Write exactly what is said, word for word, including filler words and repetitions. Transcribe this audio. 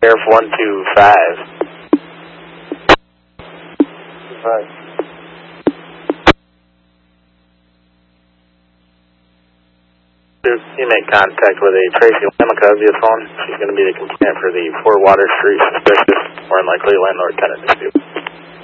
Sheriff one two five. Right. You make contact with a Tracy Wamica via phone. She's going to be the complainant for the Four Water Street suspicious or unlikely landlord-tenant dispute.